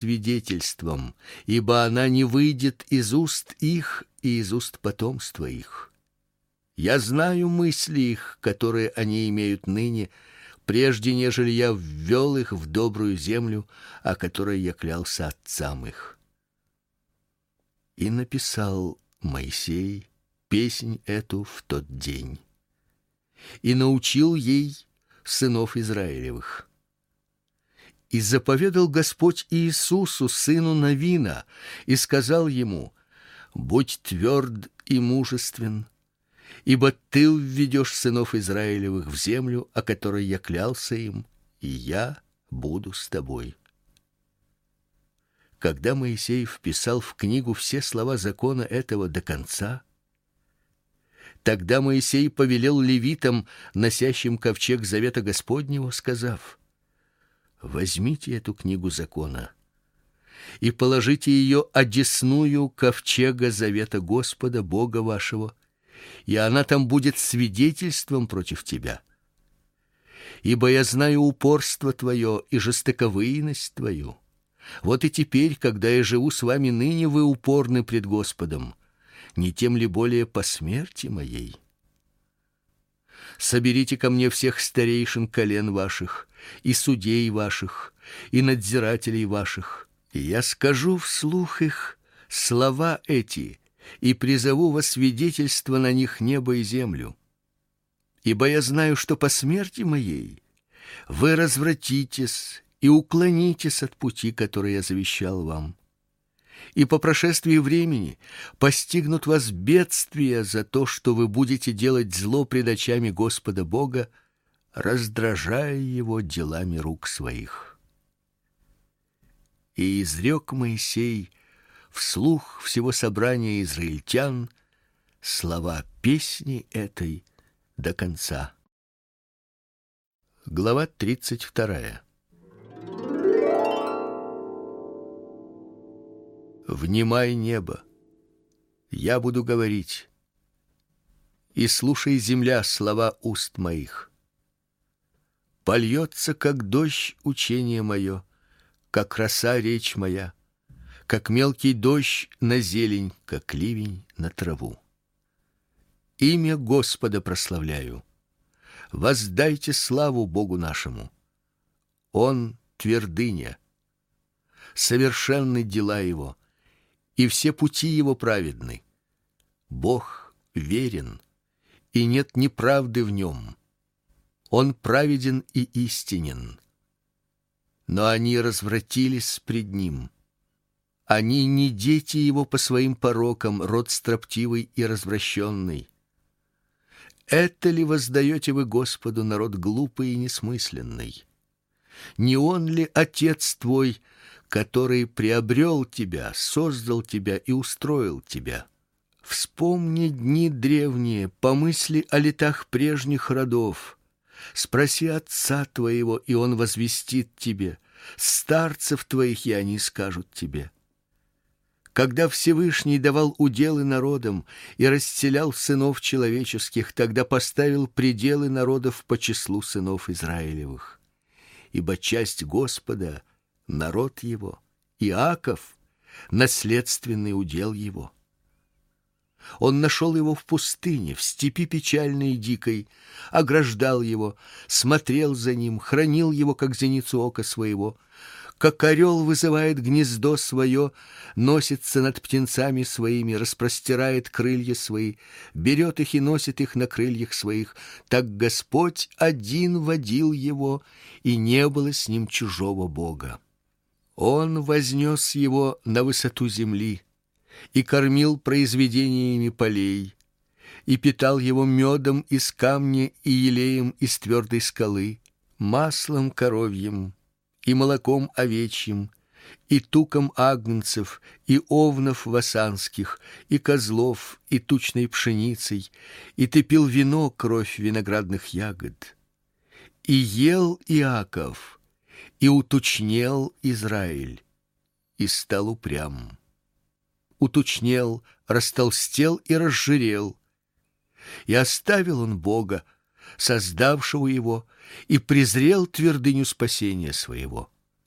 свидетельством, ибо она не выйдет из уст их и из уст потомства их. Я знаю мысли их, которые они имеют ныне, прежде нежели я ввел их в добрую землю, о которой я клялся отцам их». И написал Моисей песнь эту в тот день, и научил ей сынов Израилевых. И заповедал Господь Иисусу, сыну Навина, и сказал ему: «Будь тверд и мужествен, ибо ты введешь сынов Израилевых в землю, о которой я клялся им, и я буду с тобой». Когда Моисей вписал в книгу все слова закона этого до конца, тогда Моисей повелел левитам, носящим ковчег завета Господнего, сказав: «Возьмите эту книгу закона и положите ее одесную ковчега завета Господа Бога вашего, и она там будет свидетельством против тебя. Ибо я знаю упорство твое и жестоковыйность твою. Вот и теперь, когда я живу с вами ныне, вы упорны пред Господом, не тем ли более по смерти моей? Соберите ко мне всех старейшин колен ваших, и судей ваших, и надзирателей ваших, и я скажу вслух их слова эти, и призову во свидетельство на них небо и землю. Ибо я знаю, что по смерти моей вы развратитесь и уклонитесь от пути, который я завещал вам. И по прошествии времени постигнут вас бедствия за то, что вы будете делать зло пред очами Господа Бога, раздражая его делами рук своих». И изрек Моисей вслух всего собрания израильтян слова песни этой до конца. Глава 32. «Внимай, небо, я буду говорить, и слушай, земля, слова уст моих. Польется, как дождь, учение мое, как роса речь моя, как мелкий дождь на зелень, как ливень на траву. Имя Господа прославляю. Воздайте славу Богу нашему. Он твердыня, совершенны дела его, и все пути его праведны. Бог верен, и нет неправды в нем. Он праведен и истинен. Но они развратились пред ним. Они не дети его по своим порокам, род строптивый и развращенный. Это ли воздаете вы Господу, народ глупый и несмысленный? Не он ли Отец твой, который приобрел тебя, создал тебя и устроил тебя? Вспомни дни древние, помысли о летах прежних родов. Спроси отца твоего, и он возвестит тебе, старцев твоих, и они скажут тебе. Когда Всевышний давал уделы народам и расселял сынов человеческих, тогда поставил пределы народов по числу сынов Израилевых. Ибо часть Господа — народ его, Иаков — наследственный удел его. Он нашел его в пустыне, в степи печальной и дикой, ограждал его, смотрел за ним, хранил его, как зеницу ока своего. Как орел вызывает гнездо свое, носится над птенцами своими, распростирает крылья свои, берет их и носит их на крыльях своих, так Господь один водил его, и не было с ним чужого Бога. Он вознес его на высоту земли и кормил произведениями полей, и питал его медом из камня и елеем из твердой скалы, маслом коровьим и молоком овечьим, и туком агнцев, и овнов васанских, и козлов, и тучной пшеницей, и ты пил вино, кровь виноградных ягод. И ел Иаков, и утучнел Израиль, и стал упрям. Утучнел, растолстел и разжирел. И оставил он Бога, создавшего его, и презрел твердыню спасения своего.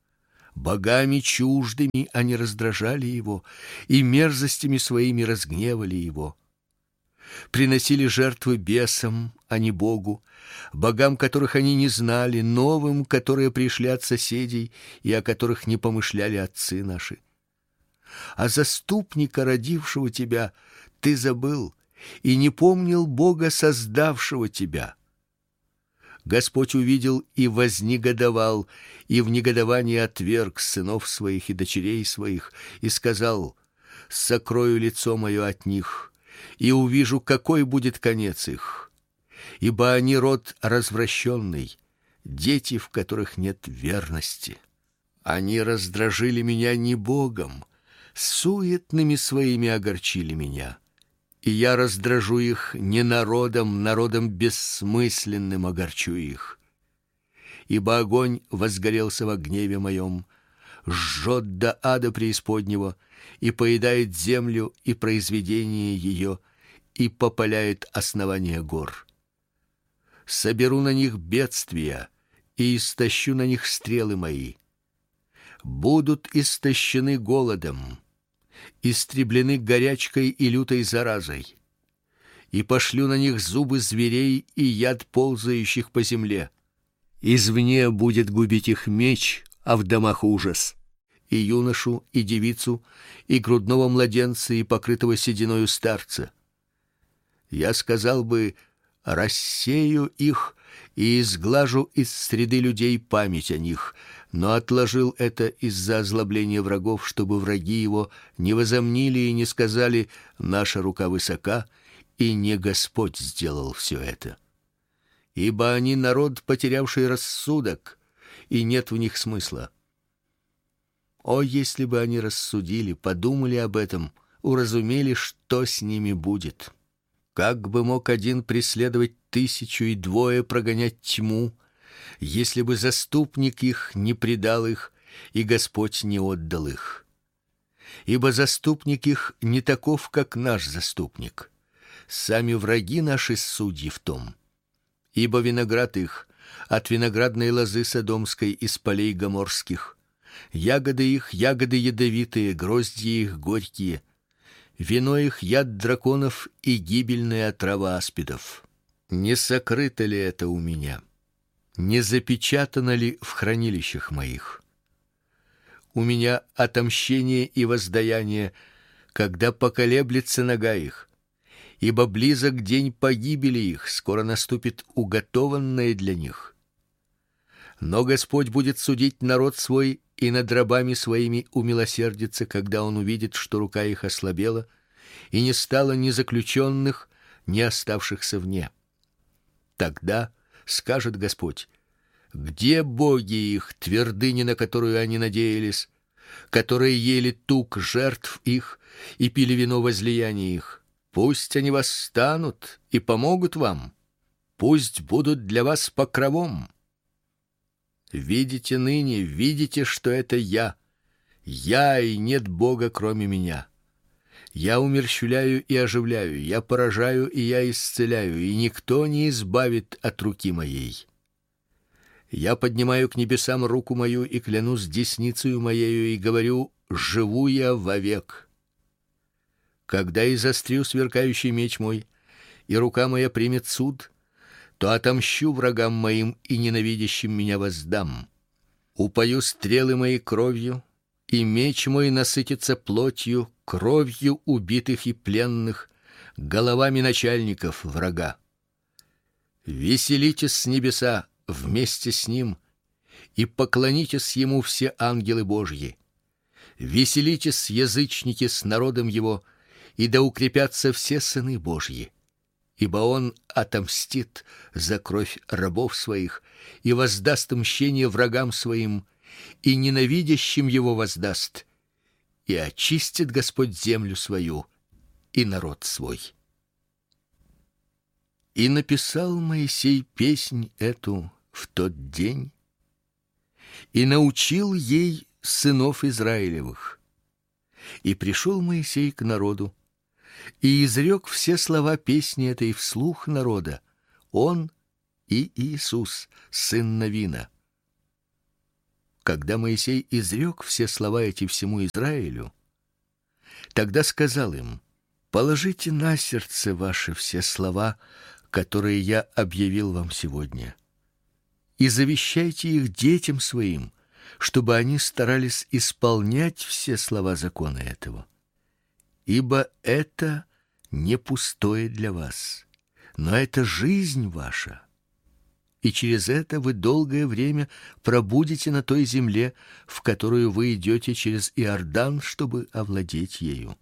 Богами чуждыми они раздражали его, и мерзостями своими разгневали его. Приносили жертвы бесам, а не Богу, богам, которых они не знали, новым, которые пришли от соседей и о которых не помышляли отцы наши. А заступника, родившего тебя, ты забыл и не помнил Бога, создавшего тебя. Господь увидел и вознегодовал, и в негодовании отверг сынов своих и дочерей своих, и сказал: сокрою лицо мое от них, и увижу, какой будет конец их. Ибо они род развращенный, дети, в которых нет верности. Они раздражили меня не Богом, суетными своими огорчили меня. И я раздражу их не народом, народом бессмысленным огорчу их. Ибо огонь возгорелся во гневе моем, жжет до ада преисподнего, и поедает землю и произведение ее, и попаляет основания гор. Соберу на них бедствия и истощу на них стрелы мои. Будут истощены голодом, истреблены горячкой и лютой заразой, и пошлю на них зубы зверей и яд ползающих по земле. Извне будет губить их меч, а в домах ужас. И юношу, и девицу, и грудного младенца, и покрытого сединою старца. Я сказал бы: рассею их и изглажу из среды людей память о них, но отложил это из-за озлобления врагов, чтобы враги его не возомнили и не сказали: наша рука высока, и не Господь сделал все это. Ибо они народ, потерявший рассудок, и нет в них смысла. О, если бы они рассудили, подумали об этом, уразумели, что с ними будет. Как бы мог один преследовать тысячу и двое прогонять тьму, если бы заступник их не предал их и Господь не отдал их? Ибо заступник их не таков, как наш заступник. Сами враги наши судьи в том. Ибо виноград их от виноградной лозы содомской из полей гоморских, ягоды их ягоды ядовитые, грозди их горькие, вино их яд драконов и гибельная отрава аспидов. Не сокрыто ли это у меня? Не запечатано ли в хранилищах моих? У меня отомщение и воздаяние, когда поколеблется нога их, ибо близок день погибели их, скоро наступит уготованное для них. Но Господь будет судить народ свой, и над рабами своими умилосердится, когда он увидит, что рука их ослабела, и не стало ни заключенных, ни оставшихся вне. Тогда скажет Господь: где боги их, твердыни, на которую они надеялись, которые ели тук жертв их и пили вино возлияния их? Пусть они восстанут и помогут вам, пусть будут для вас покровом. Видите ныне, видите, что это я и нет Бога кроме меня. Я умерщвляю и оживляю, я поражаю и я исцеляю, и никто не избавит от руки моей. Я поднимаю к небесам руку мою и клянусь десницею моею и говорю: живу я вовек. Когда изострю сверкающий меч мой, и рука моя примет суд, то отомщу врагам моим и ненавидящим меня воздам. Упою стрелы мои кровью, и меч мой насытится плотью, кровью убитых и пленных, головами начальников врага. Веселитесь с небеса вместе с ним, и поклонитесь ему все ангелы Божьи. Веселитесь, язычники, с народом его, и да укрепятся все сыны Божьи. Ибо он отомстит за кровь рабов своих и воздаст мщение врагам своим, и ненавидящим его воздаст, и очистит Господь землю свою и народ свой. И написал Моисей песнь эту в тот день, и научил ей сынов Израилевых. И пришел Моисей к народу, и изрек все слова песни этой вслух народа, он и Иисус, сын Навина. Когда Моисей изрек все слова эти всему Израилю, тогда сказал им: положите на сердце ваше все слова, которые я объявил вам сегодня, и завещайте их детям своим, чтобы они старались исполнять все слова закона этого. Ибо это не пустое для вас, но это жизнь ваша. И через это вы долгое время пробудете на той земле, в которую вы идете через Иордан, чтобы овладеть ею.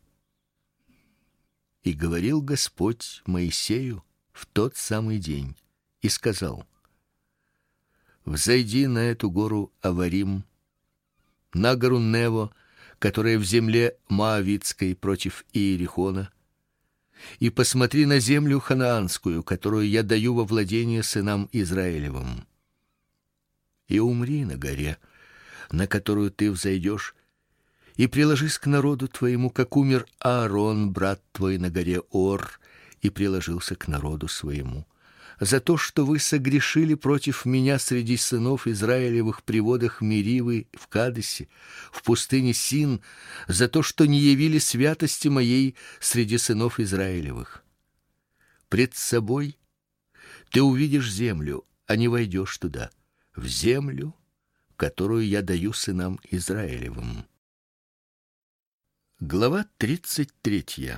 И говорил Господь Моисею в тот самый день и сказал: взойди на эту гору Аварим, на гору Нево, которая в земле Моавитской против Иерихона, и посмотри на землю ханаанскую, которую я даю во владение сынам Израилевым. И умри на горе, на которую ты взойдешь, и приложись к народу твоему, как умер Аарон, брат твой, на горе Ор, и приложился к народу своему, за то, что вы согрешили против меня среди сынов Израилевых при водах Меривы в Кадесе, в пустыне Син, за то, что не явили святости моей среди сынов Израилевых. Пред собой ты увидишь землю, а не войдешь туда, в землю, которую я даю сынам Израилевым. Глава 33.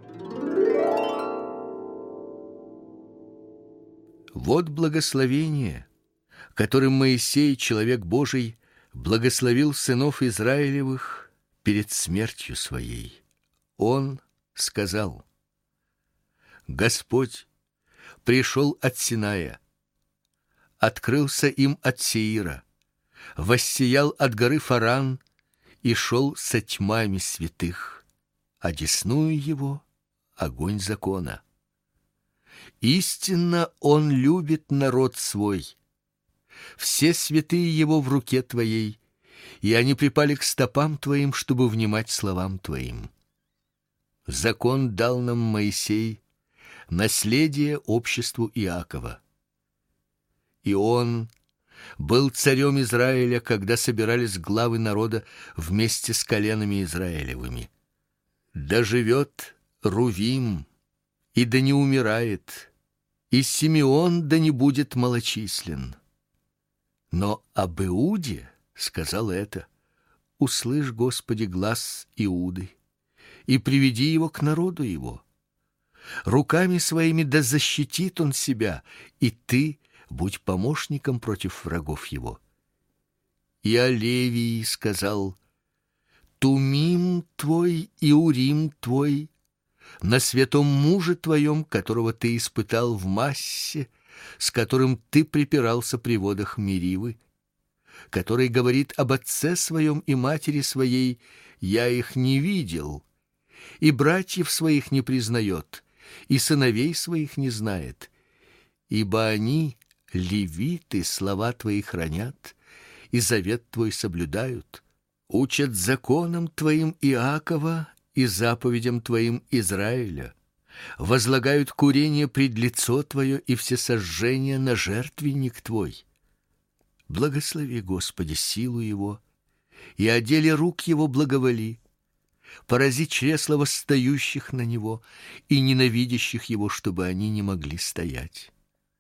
Вот благословение, которым Моисей, человек Божий, благословил сынов Израилевых перед смертью своей. Он сказал: Господь пришел от Синая, открылся им от Сеира, воссиял от горы Фаран и шел со тьмами святых, а десную его огонь закона. Истинно он любит народ свой. Все святые его в руке твоей, и они припали к стопам твоим, чтобы внимать словам твоим. Закон дал нам Моисей, наследие обществу Иакова. И он был царем Израиля, когда собирались главы народа вместе с коленами Израилевыми. Да живет Рувим, и да не умирает, и Симеон да не будет малочислен. Но об Иуде сказал это: услышь, Господи, глас Иуды, и приведи его к народу его. Руками своими да защитит он себя, и ты будь помощником против врагов его. И о Левии сказал: Тумим твой и Урим твой на святом муже твоем, которого ты испытал в Массе, с которым ты припирался при водах Меривы, который говорит об отце своем и матери своей: я их не видел, и братьев своих не признает, и сыновей своих не знает, ибо они, левиты, слова твои хранят, и завет твой соблюдают, учат законам твоим Иакова и заповедям твоим Израиля, возлагают курение пред лицо твое и всесожжение на жертвенник твой. Благослови, Господи, силу его, и о деле рук его благоволи. Порази чресла восстающих на него и ненавидящих его, чтобы они не могли стоять.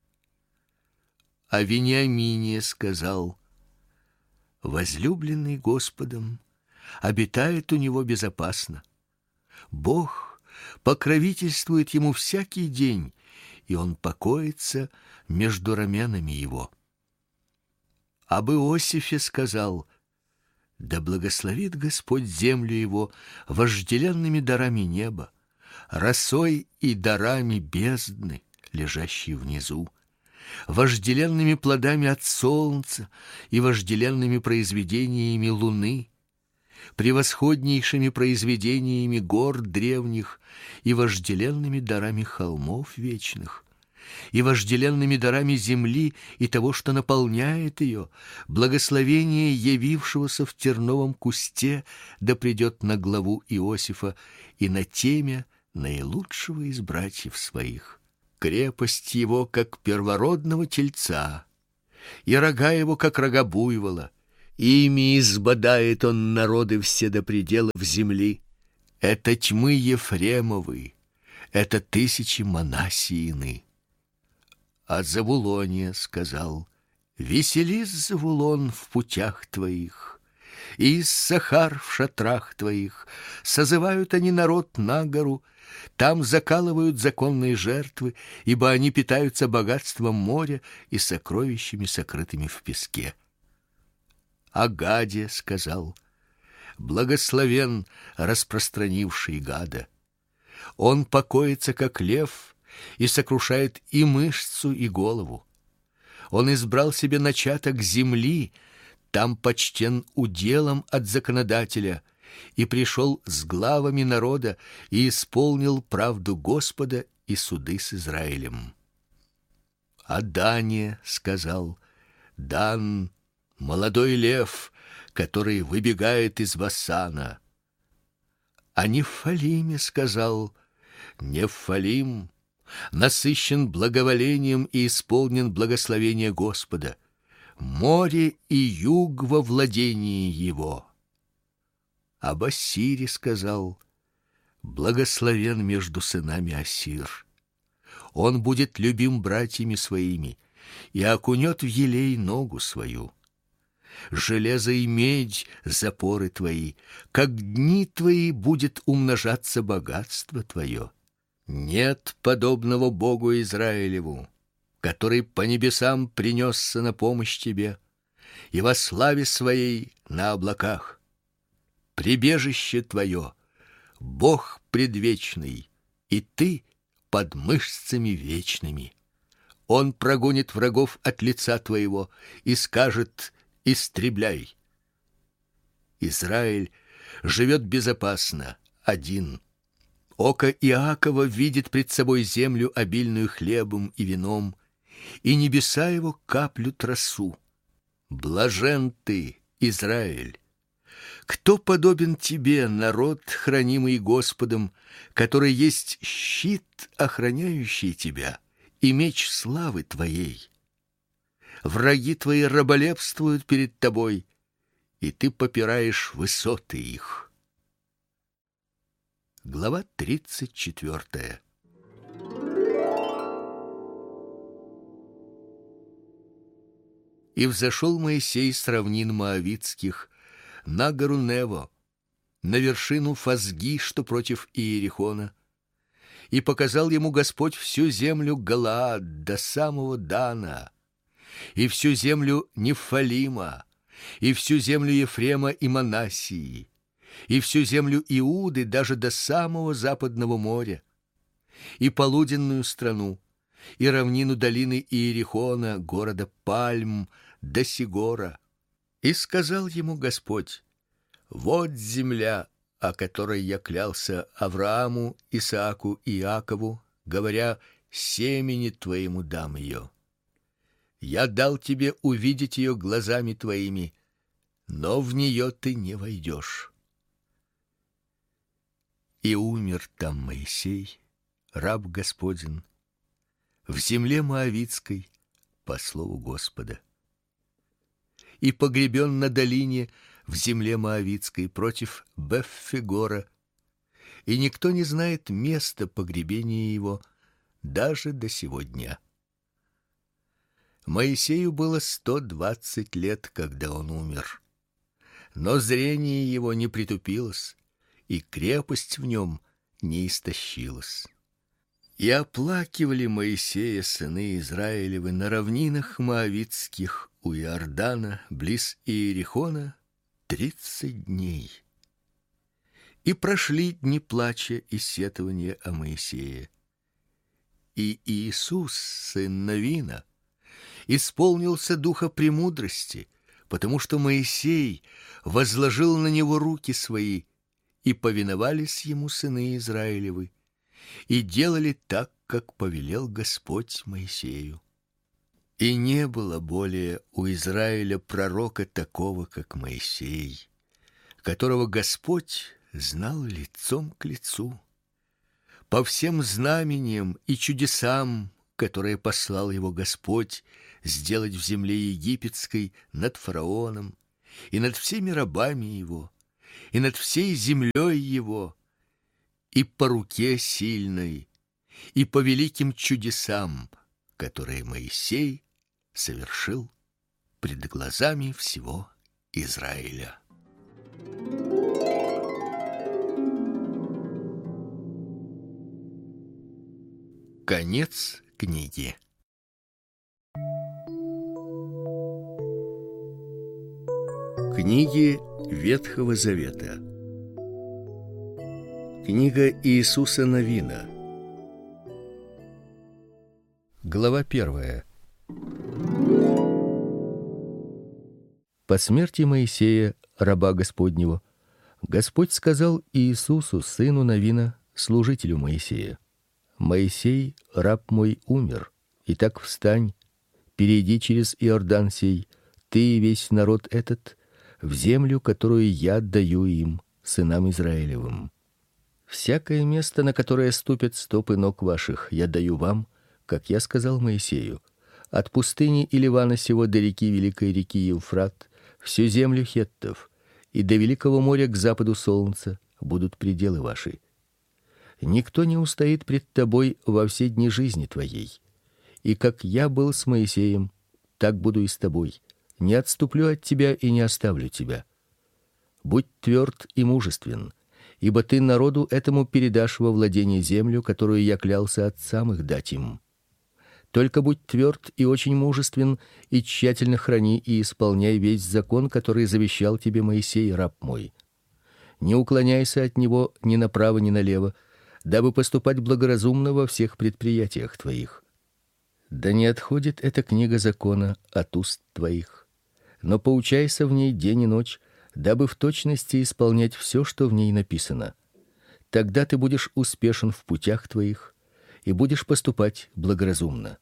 О Вениамине сказал: возлюбленный Господом обитает у него безопасно. Бог покровительствует ему всякий день, и он покоится между раменами его. Об Иосифе сказал: да благословит Господь землю его вожделенными дарами неба, росой и дарами бездны, лежащей внизу, вожделенными плодами от солнца и вожделенными произведениями луны, превосходнейшими произведениями гор древних и вожделенными дарами холмов вечных, и вожделенными дарами земли и того, что наполняет ее, благословение явившегося в терновом кусте да придет на главу Иосифа и на темя наилучшего из братьев своих. Крепость его, как первородного тельца, и рога его, как рога буйвола, Ими избодает он народы все до пределов земли. Это тьмы Ефремовы, это тысячи Манассиины. А Завулоне сказал: веселись, Завулон, в путях твоих, и Иссахар в шатрах твоих. Созывают они народ на гору, там закалывают законные жертвы, ибо они питаются богатством моря и сокровищами, сокрытыми в песке. А Гаде сказал: благословен распространивший Гада. Он покоится, как лев, и сокрушает и мышцу, и голову. Он избрал себе начаток земли, там почтен уделом от законодателя, и пришел с главами народа и исполнил правду Господа и суды с Израилем. А Дане сказал: Дан, молодой лев, который выбегает из Басана. А Нефалиме сказал: Нефалим насыщен благоволением и исполнен благословения Господа. Море и юг во владении его. А Басире сказал: благословен между сынами Ассир. Он будет любим братьями своими и окунет в елей ногу свою. Железо и медь запоры твои, как дни твои будет умножаться богатство твое. Нет подобного Богу Израилеву, который по небесам принесся на помощь тебе и во славе своей на облаках. Прибежище твое, Бог предвечный, и ты под мышцами вечными. Он прогонит врагов от лица твоего и скажет: истребляй. Израиль живет безопасно, один. Око Иакова видит пред собой землю, обильную хлебом и вином, и небеса его каплют росу. Блажен ты, Израиль! Кто подобен тебе, народ, хранимый Господом, который есть щит, охраняющий тебя, и меч славы твоей? Враги твои раболепствуют перед тобой, и ты попираешь высоты их. Глава 34. И взошел Моисей с равнин моавитских на гору Нево, на вершину Фазги, что против Иерихона, и показал ему Господь всю землю Галаад до самого Дана, и всю землю Нефалима, и всю землю Ефрема и Манассии, и всю землю Иуды даже до самого западного моря, и полуденную страну, и равнину долины Иерихона, города Пальм, до Сигора. И сказал ему Господь: вот земля, о которой я клялся Аврааму, Исааку и Иакову, говоря: семени твоему дам ее. Я дал тебе увидеть ее глазами твоими, но в нее ты не войдешь. И умер там Моисей, раб Господень, в земле моавитской по слову Господа, и погребен на долине в земле моавитской против Беффегора, и никто не знает места погребения его даже до сего дня. Моисею было 120 лет, когда он умер, но зрение его не притупилось, и крепость в нем не истощилась. И оплакивали Моисея сыны Израилевы на равнинах моавитских у Иордана, близ Иерихона, 30 дней. И прошли дни плача и сетования о Моисее. И Иисус, сын Навина, исполнился духа премудрости, потому что Моисей возложил на него руки свои, и повиновались ему сыны Израилевы, и делали так, как повелел Господь Моисею. И не было более у Израиля пророка такого, как Моисей, которого Господь знал лицом к лицу. По всем знамениям и чудесам, которые послал его Господь сделать в земле египетской над фараоном и над всеми рабами его, и над всей землей его, и по руке сильной, и по великим чудесам, которые Моисей совершил пред глазами всего Израиля. Конец книги. Книги Ветхого Завета. Книга Иисуса Навина. Глава 1. По смерти Моисея, раба Господнего, Господь сказал Иисусу, сыну Навина, служителю Моисея: Моисей, раб мой, умер. Итак, встань, перейди через Иордан сей, ты и весь народ этот, в землю, которую я даю им, сынам Израилевым. Всякое место, на которое ступят стопы ног ваших, я даю вам, как я сказал Моисею, от пустыни и Ливана сего до реки, великой реки Евфрат, всю землю хеттов, и до великого моря к западу солнца будут пределы ваши. Никто не устоит пред тобой во все дни жизни твоей. И как я был с Моисеем, так буду и с тобой. Не отступлю от тебя и не оставлю тебя. Будь тверд и мужествен, ибо ты народу этому передашь во владение землю, которую я клялся отцам их дать им. Только будь тверд и очень мужествен, и тщательно храни и исполняй весь закон, который завещал тебе Моисей, раб мой. Не уклоняйся от него ни направо, ни налево, дабы поступать благоразумно во всех предприятиях твоих. Да не отходит эта книга закона от уст твоих, но поучайся в ней день и ночь, дабы в точности исполнять все, что в ней написано. Тогда ты будешь успешен в путях твоих и будешь поступать благоразумно.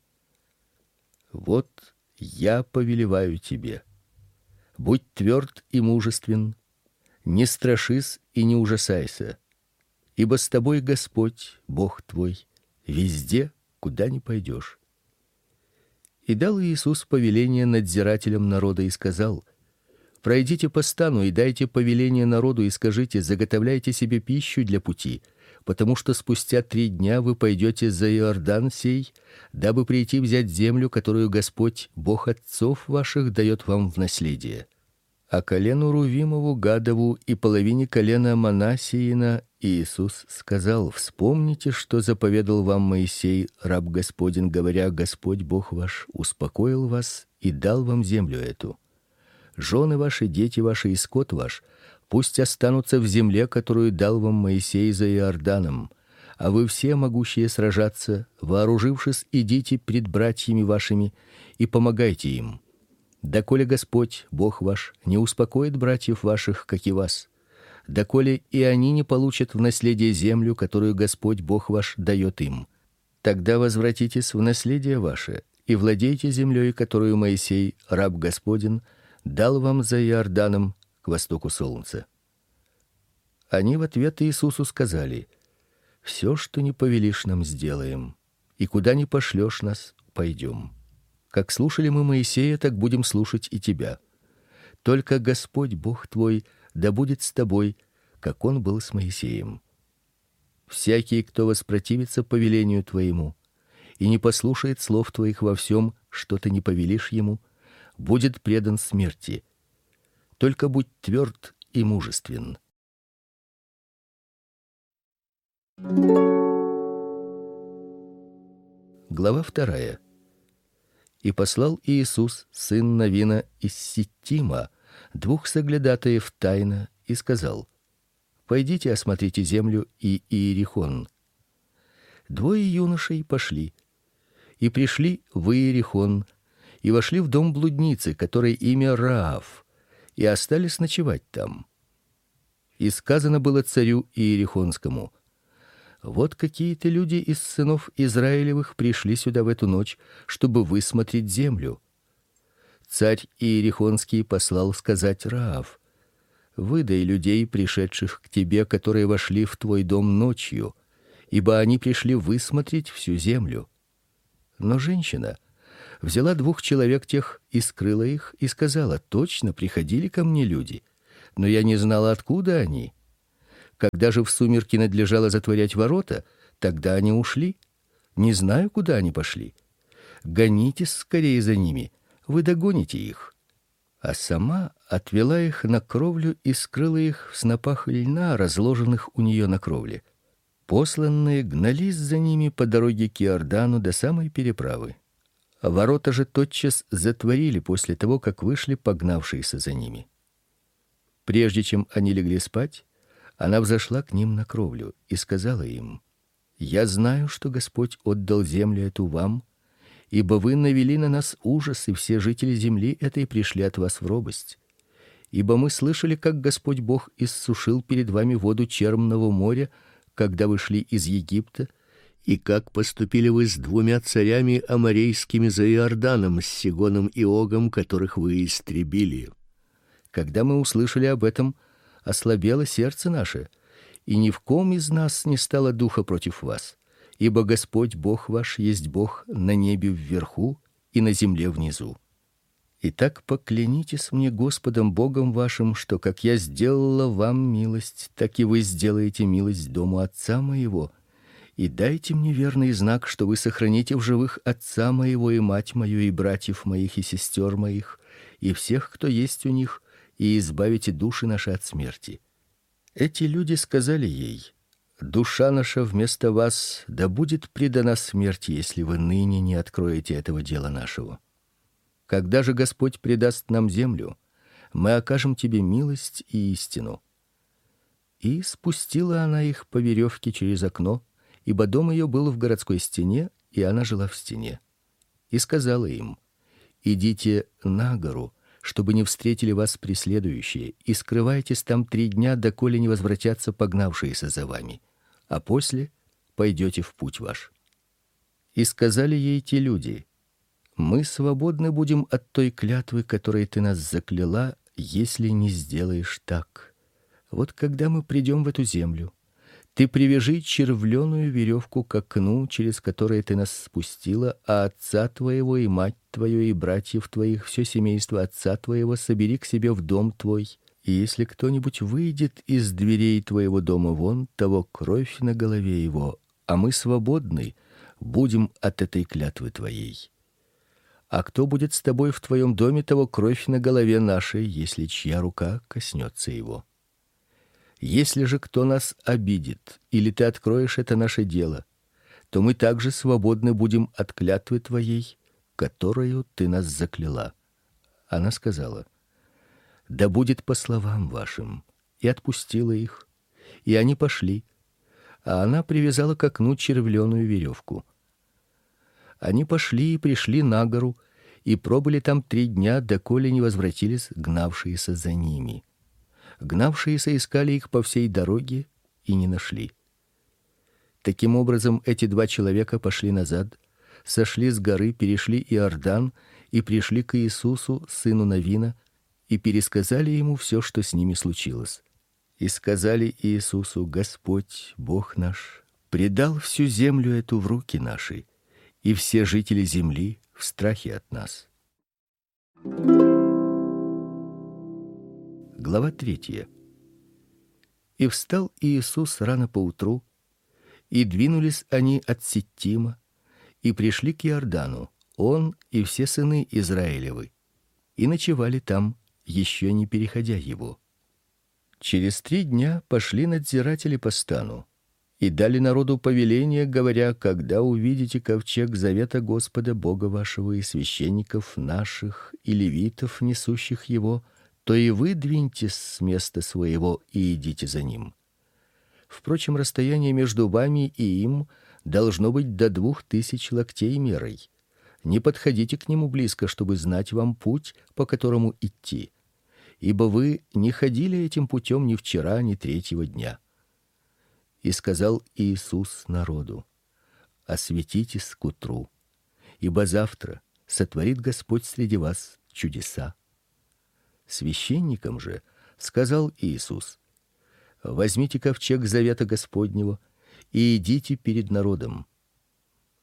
Вот я повелеваю тебе: будь тверд и мужествен, не страшись и не ужасайся, ибо с тобой Господь, Бог твой, везде, куда ни пойдешь. И дал Иисус повеление надзирателям народа и сказал: пройдите по стану и дайте повеление народу и скажите: заготовляйте себе пищу для пути, потому что спустя 3 дня вы пойдете за Иордан сей, дабы прийти взять землю, которую Господь, Бог отцов ваших, дает вам в наследие. А колену Рувимову, Гадову и половине колена Манассиина Иисус сказал: вспомните, что заповедал вам Моисей, раб Господень, говоря: Господь Бог ваш успокоил вас и дал вам землю эту. Жены ваши, дети ваши и скот ваш пусть останутся в земле, которую дал вам Моисей за Иорданом, а вы все, могущие сражаться, вооружившись, идите пред братьями вашими и помогайте им. Доколе Господь, Бог ваш, не успокоит братьев ваших, как и вас, доколе и они не получат в наследие землю, которую Господь, Бог ваш, дает им. Тогда возвратитесь в наследие ваше и владейте землей, которую Моисей, раб Господень, дал вам за Иорданом к востоку солнца. Они в ответ Иисусу сказали: все, что не повелишь нам, сделаем, и куда ни пошлешь нас, пойдем. Как слушали мы Моисея, так будем слушать и тебя. Только Господь Бог твой да будет с тобой, как он был с Моисеем. Всякий, кто воспротивится повелению твоему и не послушает слов твоих во всем, что ты не повелишь ему, будет предан смерти. Только будь тверд и мужествен. Глава 2. И послал Иисус, сын Навина, из Ситтима 2 соглядатаев тайно и сказал: пойдите, осмотрите землю и Иерихон. 2 юношей пошли и пришли в Иерихон и вошли в дом блудницы, которой имя Раав, и остались ночевать там. И сказано было царю Иерихонскому: вот какие-то люди из сынов Израилевых пришли сюда в эту ночь, чтобы высмотреть землю. Царь Иерихонский послал сказать Раав: выдай людей, пришедших к тебе, которые вошли в твой дом ночью, ибо они пришли высмотреть всю землю. Но женщина взяла 2 человек тех и скрыла их, и сказала: точно приходили ко мне люди, но я не знала, откуда они. Когда же в сумерки надлежало затворять ворота, тогда они ушли. Не знаю, куда они пошли. Гонитесь скорее за ними, вы догоните их. А сама отвела их на кровлю и скрыла их в снопах льна, разложенных у нее на кровле. Посланные гнались за ними по дороге к Иордану до самой переправы. Ворота же тотчас затворили после того, как вышли погнавшиеся за ними. Прежде чем они легли спать, она взошла к ним на кровлю и сказала им: я знаю, что Господь отдал землю эту вам, ибо вы навели на нас ужас, и все жители земли этой пришли от вас в робость. Ибо мы слышали, как Господь Бог иссушил перед вами воду Черного моря, когда вы шли из Египта, и как поступили вы с 2 царями аморейскими за Иорданом, с Сигоном и Огом, которых вы истребили. Когда мы услышали об этом, ослабело сердце наше, и ни в ком из нас не стало духа против вас, ибо Господь Бог ваш есть Бог на небе вверху и на земле внизу. Итак, поклянитесь мне Господом Богом вашим, что как я сделала вам милость, так и вы сделаете милость дому отца моего, и дайте мне верный знак, что вы сохраните в живых отца моего и мать мою и братьев моих и сестер моих и всех, кто есть у них, и избавите души наши от смерти. Эти люди сказали ей: душа наша вместо вас да будет предана смерти, если вы ныне не откроете этого дела нашего. Когда же Господь предаст нам землю, мы окажем тебе милость и истину. И спустила она их по веревке через окно, ибо дом ее был в городской стене, и она жила в стене. И сказала им: идите на гору, чтобы не встретили вас преследующие, и скрывайтесь там 3 дня, доколе не возвратятся погнавшиеся за вами, а после пойдете в путь ваш. И сказали ей те люди: мы свободны будем от той клятвы, которой ты нас закляла, если не сделаешь так. Вот когда мы придем в эту землю, ты привяжи червленую веревку к окну, через которое ты нас спустила, а отца твоего и мать твою и братьев твоих, все семейство отца твоего собери к себе в дом твой. И если кто-нибудь выйдет из дверей твоего дома вон, того кровь на голове его, а мы свободны будем от этой клятвы твоей. А кто будет с тобой в твоем доме, того кровь на голове нашей, если чья рука коснется его. Если же кто нас обидит, или ты откроешь это наше дело, то мы также свободны будем от клятвы твоей, которую ты нас закляла. Она сказала: да будет по словам вашим, и отпустила их, и они пошли, а она привязала к окну червленую веревку. Они пошли и пришли на гору, и пробыли там 3 дня, доколе не возвратились гнавшиеся за ними. Гнавшиеся искали их по всей дороге и не нашли. Таким образом, эти 2 человека пошли назад, сошли с горы, перешли Иордан и пришли к Иисусу, сыну Навина, и пересказали ему все, что с ними случилось. И сказали Иисусу: Господь, Бог наш, предал всю землю эту в руки наши, и все жители земли в страхе от нас. Глава 3. И встал Иисус рано поутру, и двинулись они от Ситтима, и пришли к Иордану, он и все сыны Израилевы, и ночевали там, еще не переходя его. Через 3 дня пошли надзиратели по стану и дали народу повеление, говоря: когда увидите ковчег завета Господа Бога вашего и священников наших и левитов, несущих его, то и вы двиньтесь с места своего и идите за ним. Впрочем, расстояние между вами и им должно быть до 2000 локтей мерой. Не подходите к нему близко, чтобы знать вам путь, по которому идти, ибо вы не ходили этим путем ни вчера, ни 3-го дня. И сказал Иисус народу: осветитесь к утру, ибо завтра сотворит Господь среди вас чудеса. Священникам же сказал Иисус: возьмите ковчег завета Господнего и идите перед народом.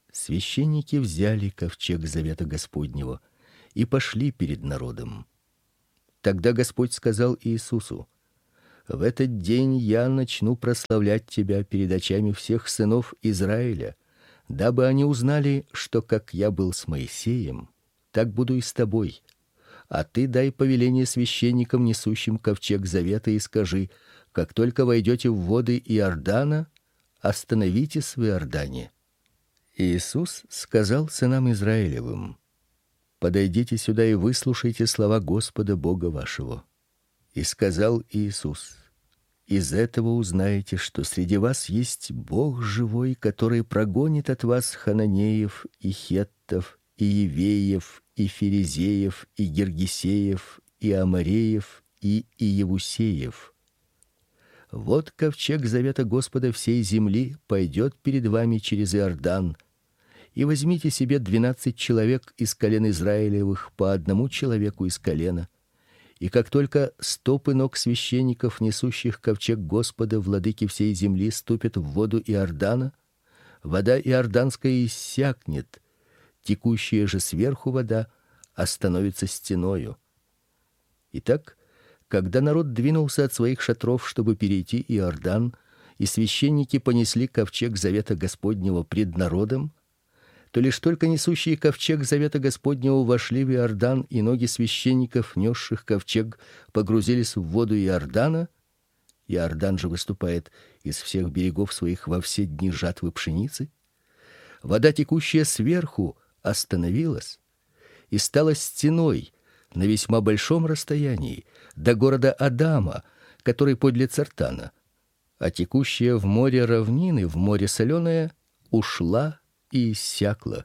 священники взяли ковчег завета Господнего и пошли перед народом. Тогда Господь сказал Иисусу: в этот день я начну прославлять тебя перед очами всех сынов Израиля, дабы они узнали, что как я был с Моисеем, так буду и с тобой. А ты дай повеление священникам, несущим ковчег завета, и скажи: как только войдете в воды Иордана, остановитесь в Иордане. Иисус сказал сынам Израилевым: подойдите сюда и выслушайте слова Господа Бога вашего. И сказал Иисус: из этого узнаете, что среди вас есть Бог живой, который прогонит от вас хананеев и хеттов и евеев и ферезеев и гиргесеев и амореев и иевусеев. Вот ковчег завета Господа всей земли пойдет перед вами через Иордан. И возьмите себе 12 человек из колен Израилевых, по одному человеку из колена. И как только стопы ног священников, несущих ковчег Господа, владыки всей земли, ступят в воду Иордана, вода иорданская иссякнет, текущая же сверху вода остановится стеною. Итак, когда народ двинулся от своих шатров, чтобы перейти Иордан, и священники понесли ковчег завета Господнего пред народом, то лишь только несущие ковчег завета Господнего вошли в Иордан, и ноги священников, несших ковчег, погрузились в воду Иордана. Иордан же выступает из всех берегов своих во все дни жатвы пшеницы. Вода, текущая сверху, остановилась и стала стеной на весьма большом расстоянии до города Адама, который подле Цартана, а текущая в море равнины, в море соленое, ушла и иссякла.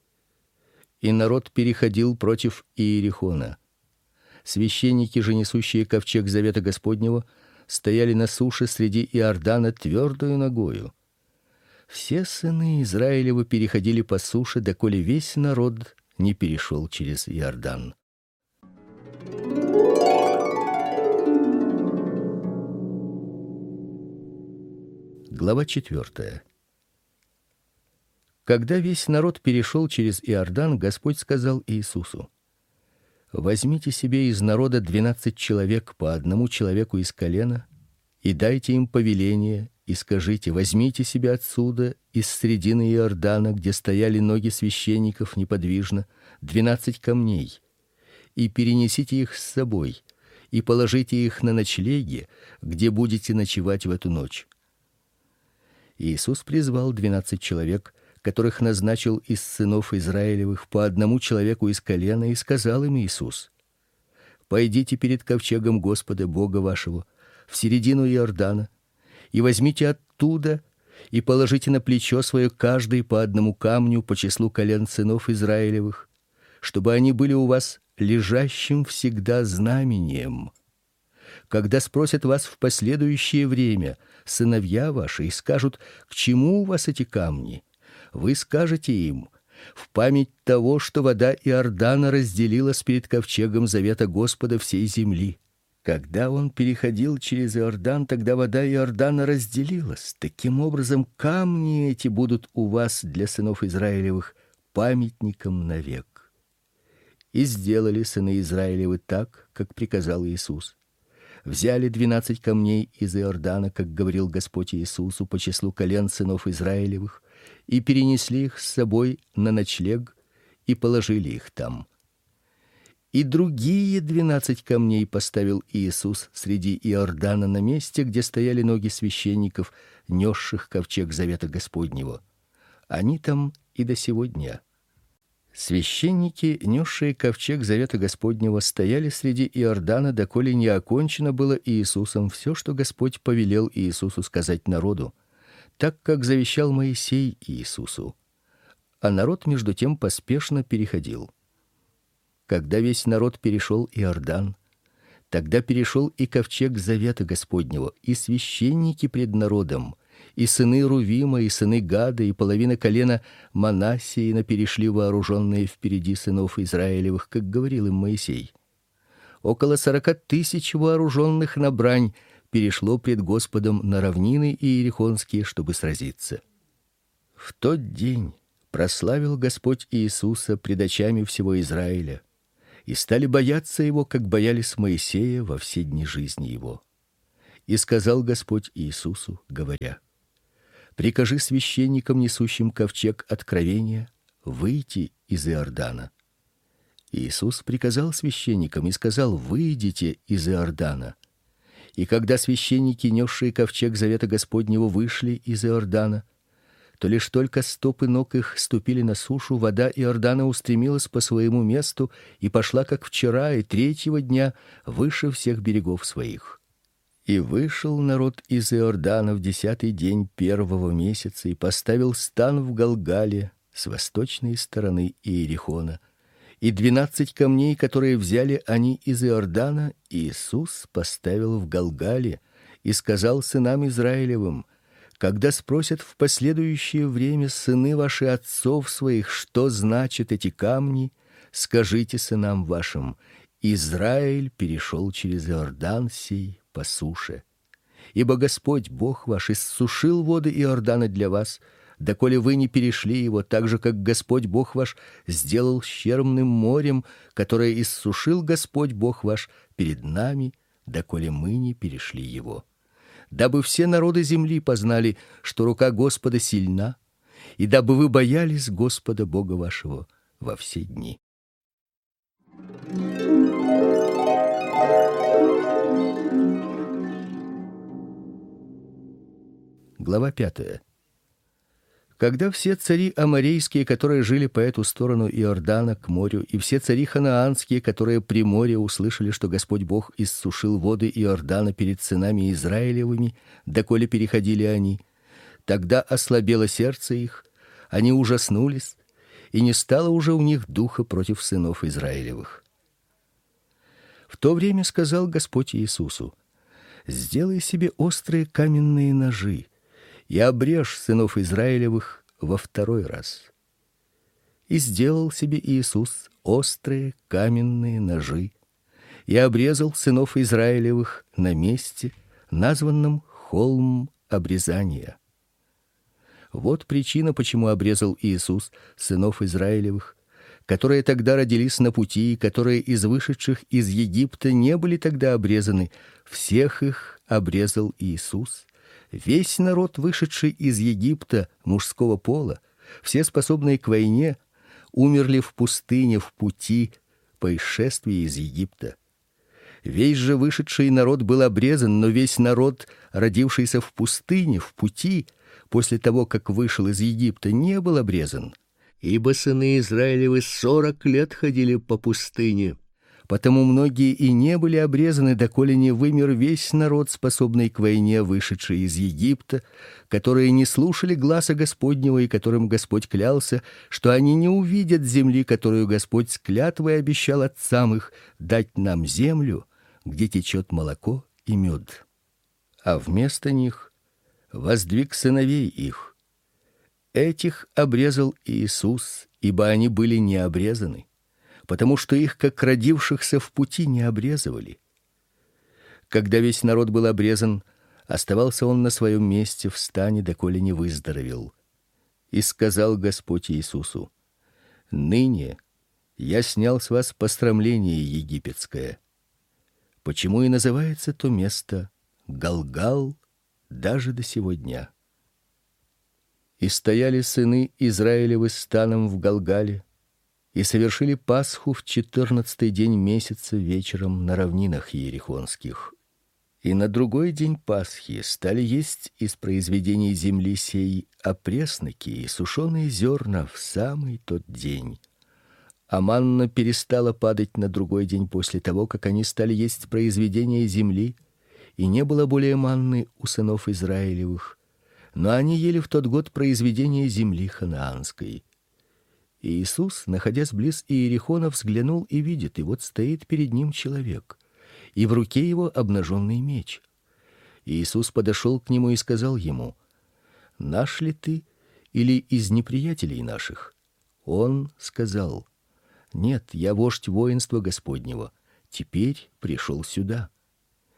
И народ переходил против Иерихона. Священники же, несущие ковчег завета Господнего, стояли на суше среди Иордана твердою ногою. Все сыны Израилевы переходили по суше, доколе весь народ не перешел через Иордан. Глава 4. Когда весь народ перешел через Иордан, Господь сказал Иисусу: возьмите себе из народа 12 человек, по одному человеку из колена, и дайте им повеление, и скажите: возьмите себе отсюда, из средины Иордана, где стояли ноги священников неподвижно, 12 камней, и перенесите их с собой, и положите их на ночлеги, где будете ночевать в эту ночь. Иисус призвал 12 человек, которых назначил из сынов Израилевых, по одному человеку из колена, и сказал им Иисус: пойдите перед ковчегом Господа Бога вашего в середину Иордана, и возьмите оттуда и положите на плечо свое каждый по одному камню по числу колен сынов Израилевых, чтобы они были у вас лежащим всегда знамением. Когда спросят вас в последующее время сыновья ваши и скажут: к чему у вас эти камни, вы скажете им: в память того, что вода Иордана разделилась перед ковчегом завета Господа всей земли. Когда он переходил через Иордан, тогда вода Иордана разделилась. Таким образом, камни эти будут у вас для сынов Израилевых памятником навек. И сделали сыны Израилевы так, как приказал Иисус. Взяли 12 камней из Иордана, как говорил Господь Иисусу, по числу колен сынов Израилевых, и перенесли их с собой на ночлег и положили их там. И другие 12 камней поставил Иисус среди Иордана на месте, где стояли ноги священников, несших ковчег завета Господнего. Они там и до сего дня. Священники, несшие ковчег завета Господнего, стояли среди Иордана, доколе не окончено было Иисусом все, что Господь повелел Иисусу сказать народу, так как завещал Моисей Иисусу. А народ между тем поспешно переходил. Когда весь народ перешел Иордан, тогда перешел и ковчег завета Господнего, и священники пред народом, и сыны Рувима, и сыны Гада, и половина колена Манассеина перешли вооруженные впереди сынов Израилевых, как говорил им Моисей. Около 40 тысяч вооруженных на брань перешло пред Господом на равнины иерихонские, чтобы сразиться. В тот день Прославил Господь Иисуса пред очами всего Израиля, и стали бояться его, как боялись Моисея во все дни жизни его. И сказал Господь Иисусу, говоря: прикажи священникам, несущим ковчег откровения, выйти из Иордана. Иисус приказал священникам и сказал: выйдите из Иордана. И когда священники, несшие ковчег завета Господнего, вышли из Иордана, то лишь только стопы ног их ступили на сушу, вода Иордана устремилась по своему месту и пошла, как вчера, и третьего дня выше всех берегов своих. И вышел народ из Иордана в 10-й день первого месяца и поставил стан в Галгале с восточной стороны Иерихона. И 12 камней, которые взяли они из Иордана, Иисус поставил в Галгале и сказал сынам Израилевым: когда спросят в последующее время сыны ваши отцов своих, что значат эти камни, скажите сынам вашим: Израиль перешел через Иордан сей по суше. Ибо Господь Бог ваш иссушил воды Иордана для вас, доколе вы не перешли его, так же как Господь Бог ваш сделал щербным морем, которое иссушил Господь Бог ваш перед нами, доколе мы не перешли его. Дабы все народы земли познали, что рука Господа сильна, и дабы вы боялись Господа Бога вашего во все дни. Глава 5. Когда все цари аморейские, которые жили по эту сторону Иордана к морю, и все цари ханаанские, которые при море, услышали, что Господь Бог иссушил воды Иордана перед сынами Израилевыми, доколе переходили они, тогда ослабело сердце их, они ужаснулись, и не стало уже у них духа против сынов Израилевых. В то время сказал Господь Иисусу: сделай себе острые каменные ножи и обрежь сынов Израилевых во второй раз. И сделал себе Иисус острые каменные ножи и обрезал сынов Израилевых на месте, названном холм обрезания. Вот причина, почему обрезал Иисус сынов Израилевых, которые тогда родились на пути, и которые из вышедших из Египта не были тогда обрезаны. Всех их обрезал Иисус. Весь народ, вышедший из Египта мужского пола, все способные к войне, умерли в пустыне в пути по исшествии из Египта. Весь же вышедший народ был обрезан, но весь народ, родившийся в пустыне в пути после того, как вышел из Египта, не был обрезан. Ибо сыны Израилевы 40 лет ходили по пустыне. Потому многие и не были обрезаны, доколе не вымер весь народ, способный к войне, вышедший из Египта, которые не слушали гласа Господнего, и которым Господь клялся, что они не увидят земли, которую Господь с клятвой обещал отцам их дать нам землю, где течет молоко и мед. А вместо них воздвиг сыновей их. Этих обрезал Иисус, ибо они были не обрезаны, потому что их, как родившихся в пути, не обрезывали. Когда весь народ был обрезан, оставался он на своем месте в стане, доколе не выздоровел. И сказал Господь Иисусу: ныне я снял с вас посрамление египетское. Почему и называется то место Галгал даже до сего дня. И стояли сыны Израилевы станом в Галгале, и совершили Пасху в 14-й день месяца вечером на равнинах иерихонских. И на другой день Пасхи стали есть из произведений земли сей опресноки и сушеные зерна в самый тот день. А манна перестала падать на другой день после того, как они стали есть произведения земли, и не было более манны у сынов Израилевых, но они ели в тот год произведения земли ханаанской. И Иисус, находясь близ Иерихона, взглянул и видит, и вот стоит перед ним человек, и в руке его обнаженный меч. И Иисус подошел к нему и сказал ему: наш ли ты или из неприятелей наших? Он сказал: нет, я вождь воинства Господнего, теперь пришел сюда.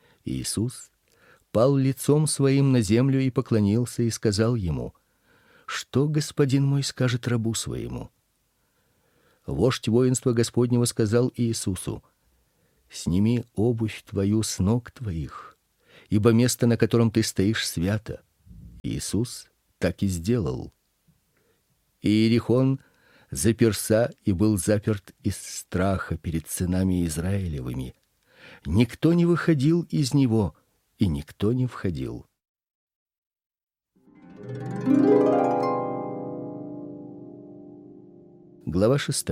Иисус пал лицом своим на землю и поклонился и сказал ему: что господин мой скажет рабу своему? Вождь воинства Господнего сказал Иисусу: сними обувь твою с ног твоих, ибо место, на котором ты стоишь, свято. Иисус так и сделал. Иерихон заперся и был заперт из страха перед сынами Израилевыми. Никто не выходил из него, и никто не входил. Глава 6.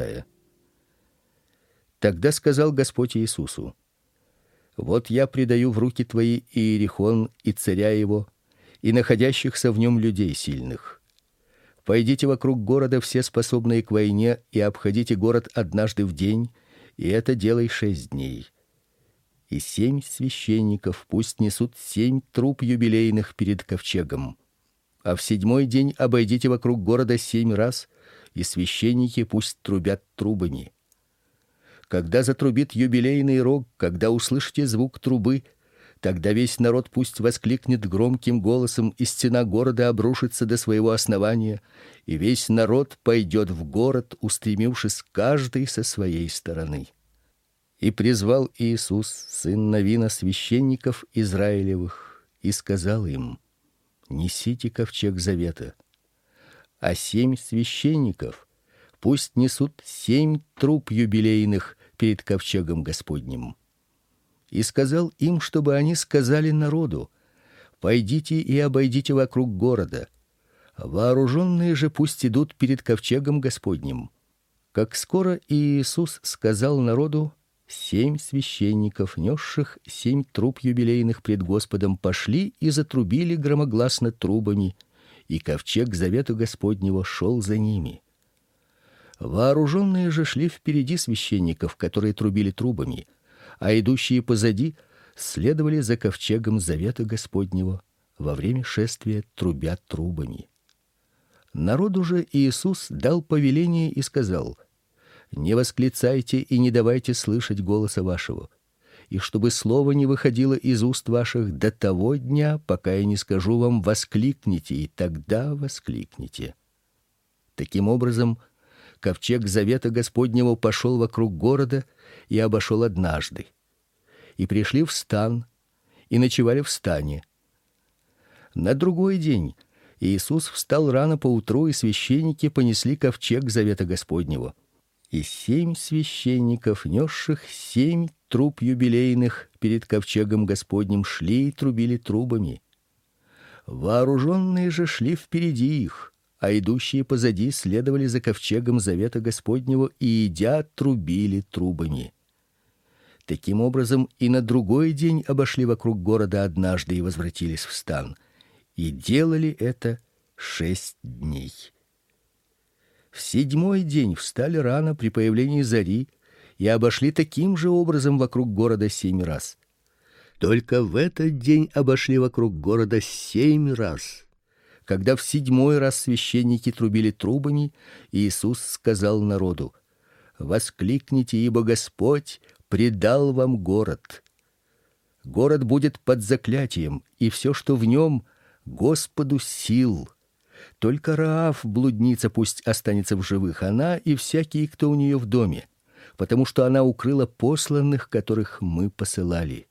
Тогда сказал Господь Иисусу: вот я предаю в руки твои Иерихон и царя его, и находящихся в нем людей сильных. Пойдите вокруг города все способные к войне, и обходите город однажды в день, и это делай 6 дней. И 7 священников пусть несут 7 труб юбилейных перед ковчегом. А в 7-й день обойдите вокруг города 7 раз, и священники пусть трубят трубами. Когда затрубит юбилейный рог, когда услышите звук трубы, тогда весь народ пусть воскликнет громким голосом, и стена города обрушится до своего основания, и весь народ пойдет в город, устремившись каждый со своей стороны. И призвал Иисус, сын Навина, священников Израилевых, и сказал им: несите ковчег завета. А 7 священников пусть несут 7 труб юбилейных перед ковчегом Господним. И сказал им, чтобы они сказали народу: пойдите и обойдите вокруг города. Вооруженные же пусть идут перед ковчегом Господним. Как скоро Иисус сказал народу, 7 священников, несших 7 труб юбилейных пред Господом, пошли и затрубили громогласно трубами, и ковчег завета Господнего шел за ними. Вооруженные же шли впереди священников, которые трубили трубами, а идущие позади следовали за ковчегом завета Господнего во время шествия, трубя трубами. Народу же Иисус дал повеление и сказал: не восклицайте и не давайте слышать голоса вашего, и чтобы слово не выходило из уст ваших до того дня, пока я не скажу вам: воскликните, и тогда воскликните. Таким образом, ковчег завета Господнего пошел вокруг города и обошел однажды. И пришли в стан, и ночевали в стане. На другой день Иисус встал рано поутру, и священники понесли ковчег завета Господнего. И 7 священников, несших 7 труб юбилейных перед ковчегом Господним, шли и трубили трубами. Вооруженные же шли впереди их, а идущие позади следовали за ковчегом завета Господнего и, идя, трубили трубами. Таким образом, и на другой день обошли вокруг города однажды и возвратились в стан, и делали это 6 дней. В 7-й день встали рано при появлении зари и обошли таким же образом вокруг города 7 раз. Только в этот день обошли вокруг города 7 раз. Когда в 7-й раз священники трубили трубами, Иисус сказал народу: воскликните, ибо Господь предал вам город. Город будет под заклятием, и все, что в нем, Господу сил. Только Раав, блудница, пусть останется в живых, она и всякий, кто у нее в доме, потому что она укрыла посланных, которых мы посылали.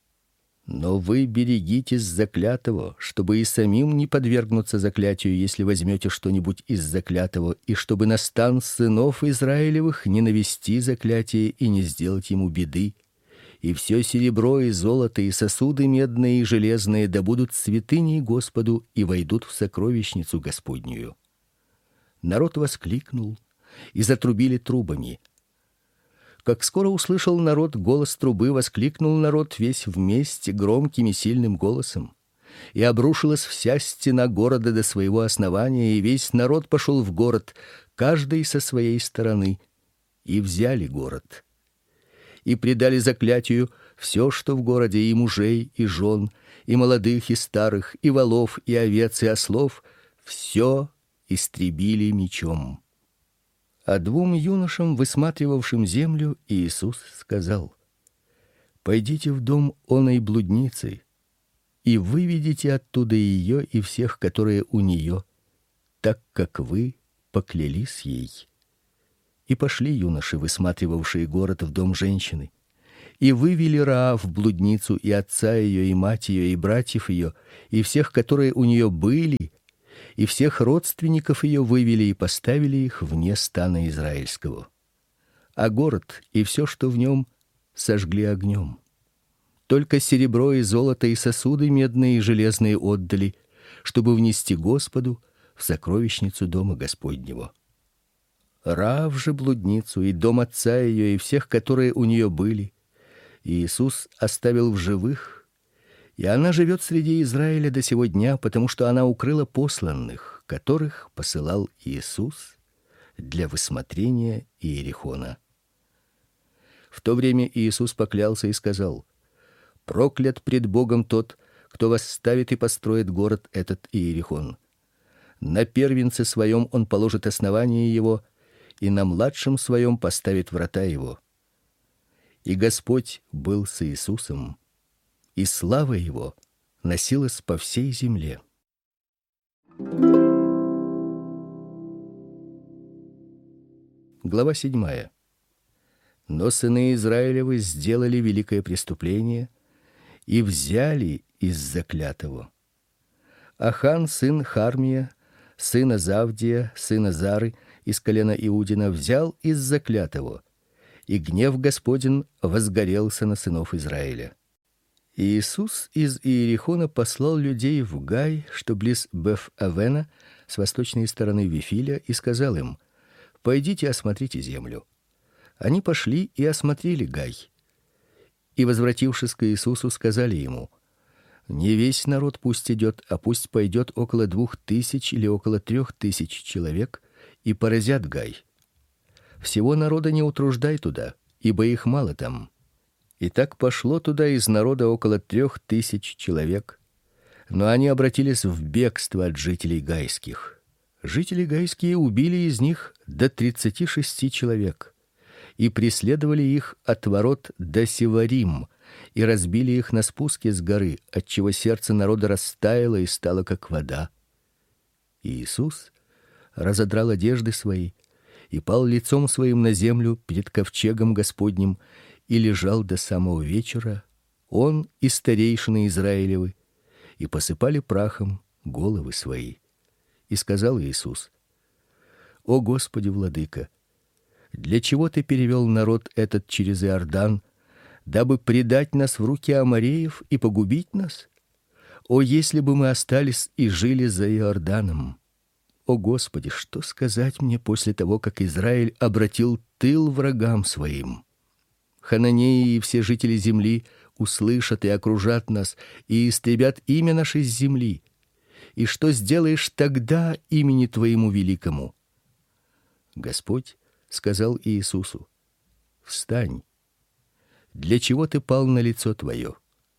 Но вы берегитесь заклятого, чтобы и самим не подвергнуться заклятию, если возьмете что-нибудь из заклятого, и чтобы на стан сынов Израилевых не навести заклятие и не сделать ему беды. И все серебро и золото и сосуды медные и железные да будут святыней Господу и войдут в сокровищницу Господнюю. Народ воскликнул, и затрубили трубами. Как скоро услышал народ голос трубы, воскликнул народ весь вместе громким и сильным голосом. И обрушилась вся стена города до своего основания, и весь народ пошел в город, каждый со своей стороны, и взяли город. И предали заклятию все, что в городе, и мужей, и жен, и молодых, и старых, и волов, и овец, и ослов, все истребили мечом. А 2 юношам, высматривавшим землю, Иисус сказал: пойдите в дом оной блудницы и выведите оттуда ее и всех, которые у нее, так как вы поклялись ей. И пошли юноши, высматривавшие город, в дом женщины, и вывели Раав, блудницу, и отца ее, и мать ее, и братьев ее, и всех, которые у нее были, и всех родственников ее вывели и поставили их вне стана израильского. А город и все, что в нем, сожгли огнем. Только серебро и золото и сосуды медные и железные отдали, чтобы внести Господу в сокровищницу дома Господнего. Раав же блудницу и дом отца ее и всех, которые у нее были, Иисус оставил в живых, и она живет среди Израиля до сего дня, потому что она укрыла посланных, которых посылал Иисус для высмотрения Иерихона. В то время Иисус поклялся и сказал: проклят пред Богом тот, кто восставит и построит город этот Иерихон. На первенце своем он положит основание его, и на младшем своем поставит врата его. И Господь был с Иисусом, и слава его носилась по всей земле. Глава 7. Но сыны Израилевы сделали великое преступление и взяли из заклятого. Ахан, сын Хармия, сына Завдия, сына Зары, из колена Иудина, взял из заклятого, и гнев Господень возгорелся на сынов Израиля. Иисус из Иерихона послал людей в Гай, что близ Беф-Авена, с восточной стороны Вифиля, и сказал им: пойдите, осмотрите землю. Они пошли и осмотрели Гай. И, возвратившись к Иисусу, сказали ему: не весь народ пусть идет, а пусть пойдет около 2000 или около 3000 человек и поразят Гай. Всего народа не утруждай туда, ибо их мало там. И так пошло туда из народа около 3000 человек, но они обратились в бегство от жителей гайских. Жители гайские убили из них до 36 человек и преследовали их от ворот до Севарим и разбили их на спуске с горы, отчего сердце народа растаяло и стало как вода. И Иисус разодрал одежды свои и пал лицом своим на землю перед ковчегом Господним и лежал до самого вечера, он и старейшины Израилевы, и посыпали прахом головы свои. И сказал Иисус: о Господи, владыка, для чего ты перевел народ этот через Иордан, дабы предать нас в руки амореев и погубить нас? О, если бы мы остались и жили за Иорданом! О Господи, что сказать мне после того, как Израиль обратил тыл врагам своим? Хананеи и все жители земли услышат и окружат нас и истребят имя наше с земли. И что сделаешь тогда имени твоему великому? Господь сказал Иисусу: встань. Для чего ты пал на лицо твое?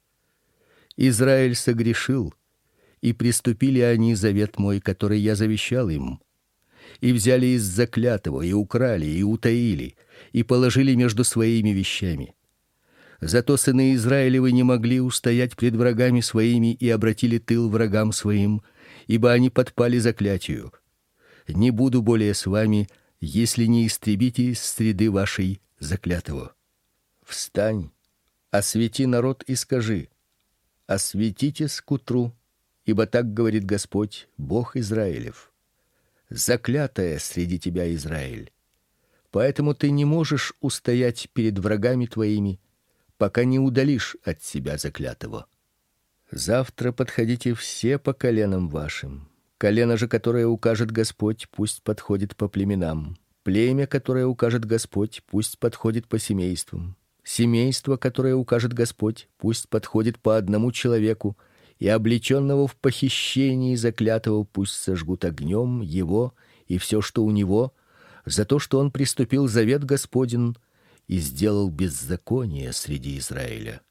Израиль согрешил, и приступили они завет мой, который я завещал им, и взяли из заклятого, и украли, и утаили, и положили между своими вещами. Зато сыны Израилевы не могли устоять пред врагами своими и обратили тыл врагам своим, ибо они подпали заклятию. Не буду более с вами, если не истребите из среды вашей заклятого. Встань, освети народ и скажи: осветитесь к утру, ибо так говорит Господь, Бог Израилев: заклятая среди тебя Израиль. Поэтому ты не можешь устоять перед врагами твоими, пока не удалишь от себя заклятого. Завтра подходите все по коленам вашим. Колено же, которое укажет Господь, пусть подходит по племенам. Племя, которое укажет Господь, пусть подходит по семействам. Семейство, которое укажет Господь, пусть подходит по одному человеку, и облеченного в похищении заклятого пусть сожгут огнем его и все, что у него, за то, что он приступил завет Господень и сделал беззаконие среди Израиля.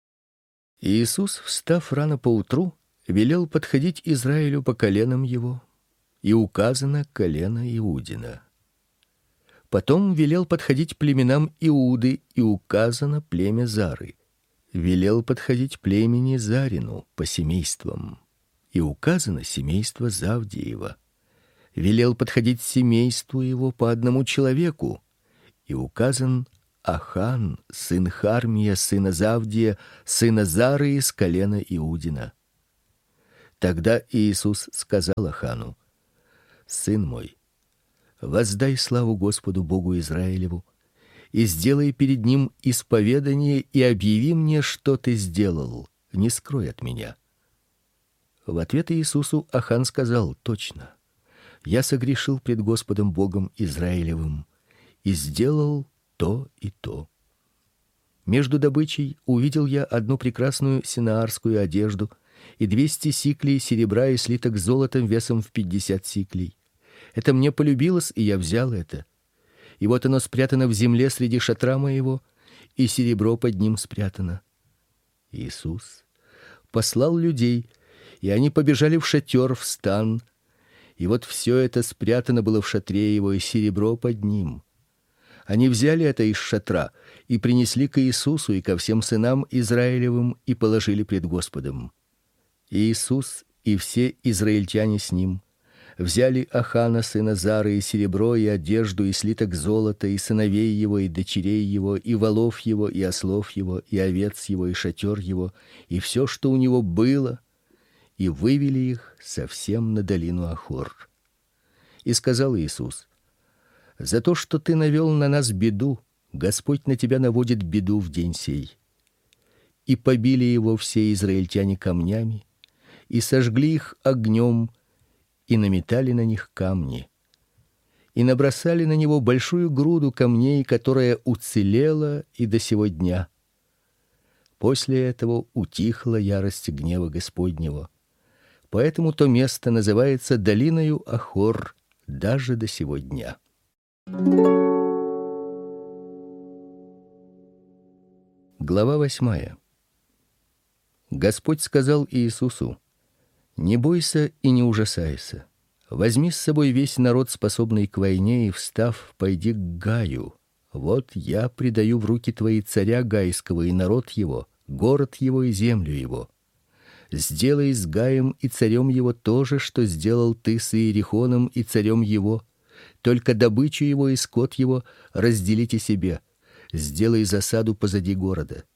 Иисус, встав рано поутру, велел подходить Израилю по коленам его, и указано колено Иудина. Потом велел подходить племенам Иуды, и указано племя Зары. Велел подходить племени Зарину по семействам, и указано семейство Завдиева. велел подходить семейству его по одному человеку, и указан Ахан, сын Хармия, сына Завдия, сына Зары из колена Иудина. Тогда Иисус сказал Ахану: сын мой, воздай славу Господу Богу Израилеву и сделай перед ним исповедание и объяви мне, что ты сделал, не скрой от меня. В ответ Иисусу Ахан сказал: точно, я согрешил пред Господом Богом Израилевым и сделал то и то. Между добычей увидел я одну прекрасную синаарскую одежду и 200 сиклей серебра и слиток золотом весом в 50 сиклей. Это мне полюбилось, и я взял это. И вот оно спрятано в земле среди шатра моего, и серебро под ним спрятано. Иисус послал людей, и они побежали в шатер, в стан, и вот все это спрятано было в шатре его, и серебро под ним. Они взяли это из шатра и принесли к Иисусу и ко всем сынам Израилевым и положили пред Господом. Иисус и все израильтяне с ним взяли Ахана сына Зары и серебро и одежду и слиток золота и сыновей его и дочерей его и волов его и ослов его и овец его и шатер его и все, что у него было, и вывели их совсем на долину Ахор. И сказал Иисус: за то, что ты навел на нас беду, Господь на тебя наводит беду в день сей. И побили его все израильтяне камнями, и сожгли их огнем, и наметали на них камни, и набросали на него большую груду камней, которая уцелела и до сего дня. После этого утихла ярость гнева Господнего, поэтому то место называется долиною Ахор даже до сего дня. Глава 8. Господь сказал Иисусу: не бойся и не ужасайся. Возьми с собой весь народ, способный к войне, и, встав, пойди к Гаю. Вот я предаю в руки твои царя Гайского и народ его, город его и землю его. Сделай с Гаем и царем его то же, что сделал ты с Иерихоном и царем его. Только добычу его и скот его разделите себе. Сделай засаду позади города.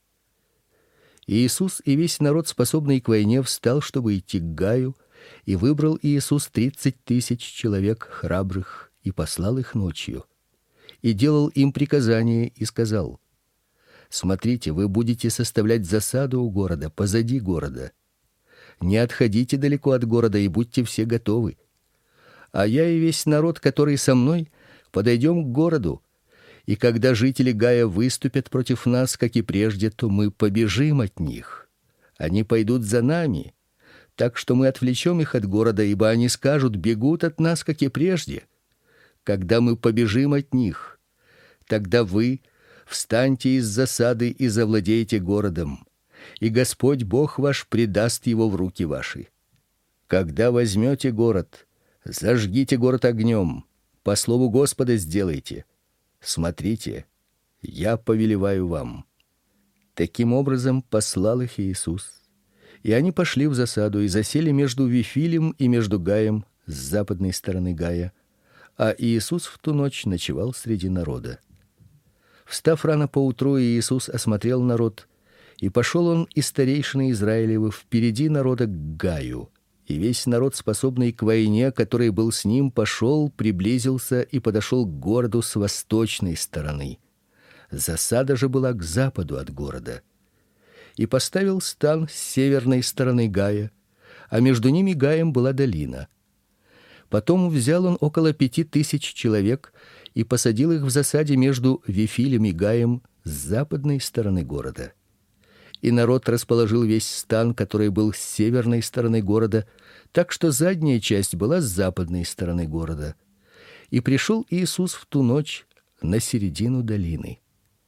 Иисус и весь народ, способный к войне, встал, чтобы идти к Гаю, и выбрал Иисус 30 000 человек храбрых и послал их ночью. И делал им приказание и сказал: смотрите, вы будете составлять засаду у города, позади города. Не отходите далеко от города и будьте все готовы. А я и весь народ, который со мной, подойдем к городу. И когда жители Гая выступят против нас, как и прежде, то мы побежим от них. Они пойдут за нами, так что мы отвлечем их от города, ибо они скажут: бегут от нас, как и прежде. Когда мы побежим от них, тогда вы встаньте из засады и завладейте городом, и Господь Бог ваш предаст его в руки ваши. Когда возьмете город, зажгите город огнем, по слову Господа сделайте. Смотрите, я повелеваю вам. Таким образом послал их Иисус. И они пошли в засаду и засели между Вифилем и между Гаем с западной стороны Гая, а Иисус в ту ночь ночевал среди народа. Встав рано поутру, Иисус осмотрел народ, и пошел он и старейшины Израилевы впереди народа к Гаю. И весь народ, способный к войне, который был с ним, пошел, приблизился и подошел к городу с восточной стороны. Засада же была к западу от города. И поставил стан с северной стороны Гая, а между ними Гаем была долина. Потом взял он около 5000 человек и посадил их в засаде между Вифилем и Гаем с западной стороны города. И народ расположил весь стан, который был с северной стороны города, так что задняя часть была с западной стороны города. И пришел Иисус в ту ночь на середину долины.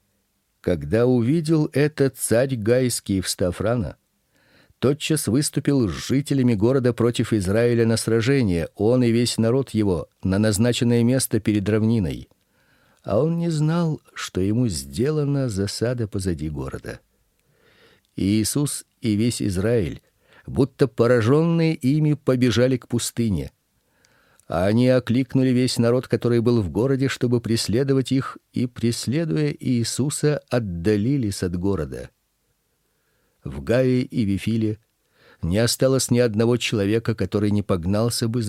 Когда увидел это царь Гайский, встав рано, тотчас выступил с жителями города против Израиля на сражение, он и весь народ его, на назначенное место перед равниной. А он не знал, что ему сделана засада позади города. И Иисус и весь Израиль, будто пораженные ими, побежали к пустыне. А они окликнули весь народ, который был в городе, чтобы преследовать их, и, преследуя Иисуса, отдалились от города. В Гае и Вифиле не осталось ни одного человека, который не погнался бы